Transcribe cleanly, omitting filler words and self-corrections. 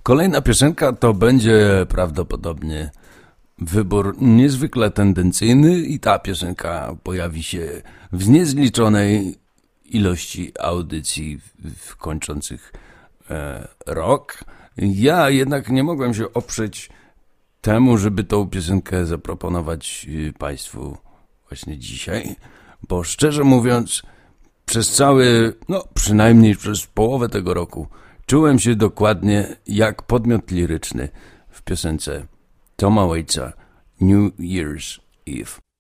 Kolejna piosenka to będzie prawdopodobnie wybór niezwykle tendencyjny i ta piosenka pojawi się w niezliczonej ilości audycji kończących rok. Ja jednak nie mogłem się oprzeć temu, żeby tą piosenkę zaproponować Państwu właśnie dzisiaj, bo szczerze mówiąc przynajmniej przez połowę tego roku czułem się dokładnie jak podmiot liryczny w piosence Toma Waitsa New Year's Eve.